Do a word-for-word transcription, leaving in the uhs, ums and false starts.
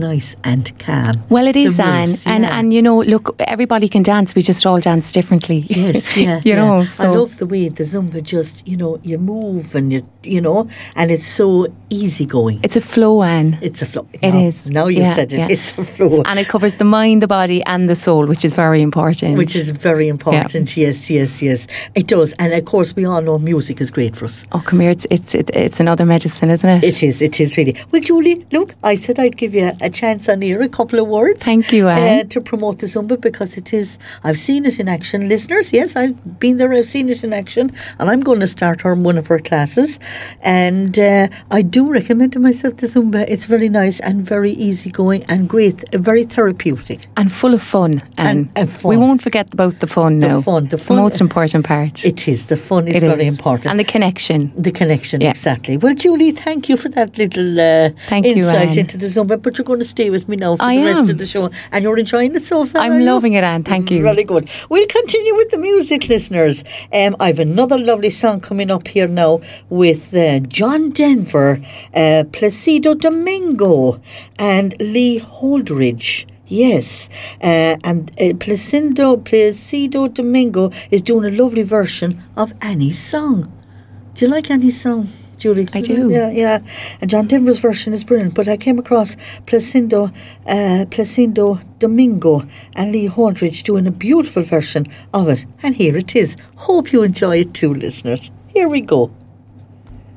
nice and calm. Well, it is, The Anne. moves, And, yeah. and, you know, look, everybody can dance. We just all dance differently. Yes, yeah. you yeah. know, so. I love the way the Zumba just, you know, you move and you, you know, and it's so easygoing. It's a flow, Anne. It's a flow. It now, is. Now you Yeah, said it. yeah. It's a flow. And it covers the mind, the body and the soul, which is very important. Which is very important. Yeah. Yes, yes, yes. It does. And of course, we all know music is great for us. Oh, come here. It's, it's, it, it's another medicine, isn't it? It is. It is really. Well, Julie, look, I said I'd give you a chance on here, a couple of words. Thank you, Anne. Uh, to promote the Zumba, because it is, I've seen it in action. Listeners, yes, I've been there, I've seen it in action, and I'm going to start her in one of her classes. And uh, I do recommend to myself the Zumba. It's very nice and very easygoing and great, very therapeutic. And full of fun. And, and fun. We won't forget about the fun The now. fun. The It's fun. the most important part. It is. The fun is It very is. important. And the connection. The connection, Yeah. exactly. Well, Julie, thank you for that little uh, Thank you, insight Anne. into the Zumba. But you're going to stay with me now for I the rest am. of the show. And you're enjoying it so far, I'm are you? loving it, Anne. Thank you. Very good. We'll continue with the music, listeners. Um, I have another lovely song coming up here now with uh, John Denver, uh, Placido Domingo and Lee Holdridge. Yes, uh, and uh, Placido, Placido Domingo is doing a lovely version of Annie's song. Do you like Annie's song, Julie? I do. Yeah, yeah. And John Denver's version is brilliant, but I came across Placido, uh, Placido Domingo and Lee Holdridge doing a beautiful version of it. And here it is. Hope you enjoy it too, listeners. Here we go.